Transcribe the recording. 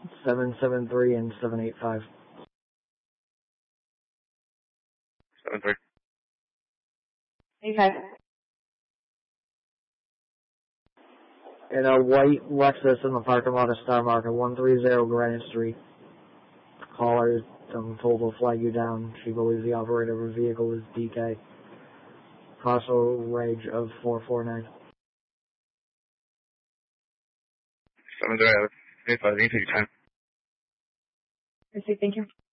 773 and 785. 73. 85. And a white Lexus in the parking lot of Star Market, 130 Granite Street. Caller, I'm told will flag you down. She believes the operator of the vehicle is DK. Parcel range of 449. 73. 85. You can take your time. Thank you.